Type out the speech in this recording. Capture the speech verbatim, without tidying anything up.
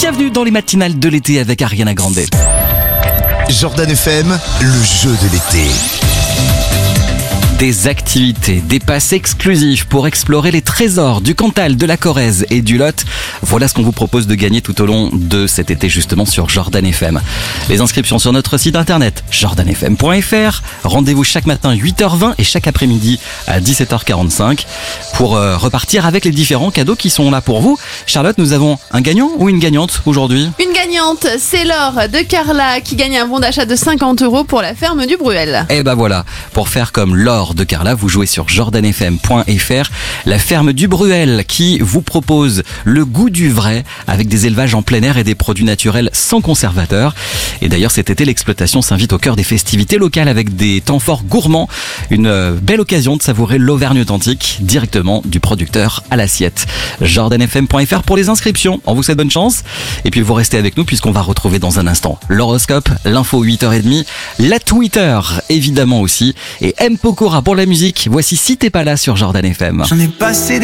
Bienvenue dans les matinales de l'été avec Ariana Grande. Jordan F M, le jeu de l'été. Des activités, des passes exclusives pour explorer les trésors du Cantal, de la Corrèze et du Lot. Voilà ce qu'on vous propose de gagner tout au long de cet été justement sur Jordan F M. Les inscriptions sur notre site internet jordan f m point f r. Rendez-vous chaque matin huit heures vingt et chaque après-midi à dix-sept heures quarante-cinq pour euh, repartir avec les différents cadeaux qui sont là pour vous. Charlotte, nous avons un gagnant ou une gagnante aujourd'hui ? Une gagnante, c'est Laure de Carla qui gagne un bon d'achat de cinquante euros pour la ferme du Bruel. Et ben voilà, pour faire comme Laure de Carla, vous jouez sur jordan f m point f r. La ferme du Bruel qui vous propose le goût du vrai avec des élevages en plein air et des produits naturels sans conservateurs. Et d'ailleurs cet été, l'exploitation s'invite au cœur des festivités locales avec des temps forts gourmands. Une belle occasion de savourer l'Auvergne authentique directement du producteur à l'assiette. jordan f m point f r pour les inscriptions. On vous souhaite bonne chance. Et puis vous restez avec nous puisqu'on va retrouver dans un instant l'horoscope, l'info huit heures trente, la Twitter évidemment aussi et M. Pokora pour la musique. Voici Si t'es pas là sur Jordan F M. J'en ai passé des